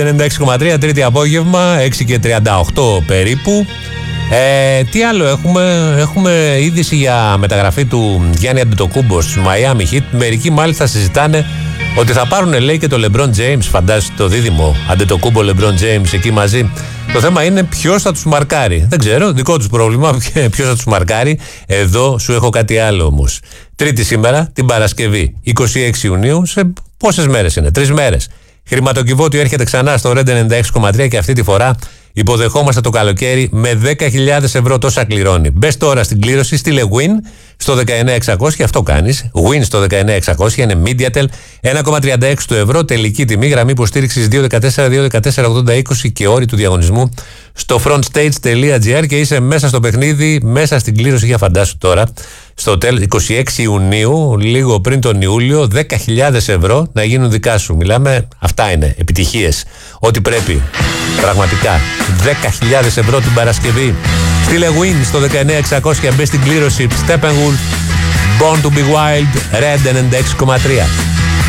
96,3 Τρίτη απόγευμα, 6 και 38 περίπου. Τι άλλο έχουμε είδηση για μεταγραφή του Γιάννη Αντετοκούμπο στους Miami Heat. Μερικοί μάλιστα συζητάνε ότι θα πάρουν, λέει, και το LeBron James. Φαντάζεσαι το δίδυμο Αντετοκούμπο LeBron James εκεί μαζί. Το θέμα είναι ποιος θα τους μαρκάρει. Δεν ξέρω, δικό τους πρόβλημα ποιος θα τους μαρκάρει. Εδώ σου έχω κάτι άλλο όμως. Τρίτη σήμερα, την Παρασκευή, 26 Ιουνίου, σε πόσες μέρες είναι? 3 μέρες. Χρηματοκιβώτιο έρχεται ξανά στο Red 96,3 και αυτή τη φορά υποδεχόμαστε το καλοκαίρι με 10.000 ευρώ. Τόσα κληρώνει. Μπες τώρα στην κλήρωση, στείλε Win στο 19.600 και αυτό κάνεις. Win στο 19.600 είναι Mediatel, 1,36 του ευρώ, τελική τιμή, γραμμή υποστήριξης 214-214-80-20 και όροι του διαγωνισμού στο frontstage.gr και είσαι μέσα στο παιχνίδι, μέσα στην κλήρωση. Για φαντάσου τώρα, στο τέλος 26 Ιουνίου, λίγο πριν τον Ιούλιο, 10.000 ευρώ να γίνουν δικά σου. Μιλάμε, αυτά είναι επιτυχίες. Ό,τι πρέπει. Πραγματικά. 10.000 ευρώ την Παρασκευή. Στείλε Win στο 19.600 και μπες στην κλήρωση. Steppenwolf, Born to be Wild, Red 96,3.